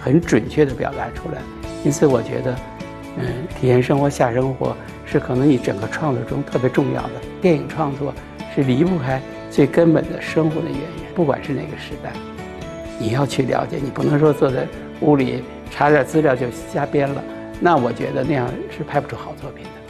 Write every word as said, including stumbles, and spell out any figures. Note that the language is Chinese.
很准确地表达出来。因此，我觉得，嗯，体验生活下生活是可能你整个创作中特别重要的。电影创作是离不开最根本的生活的渊源，不管是哪个时代，你要去了解，你不能说坐在屋里查点资料就瞎编了，那我觉得那样是拍不出好作品的。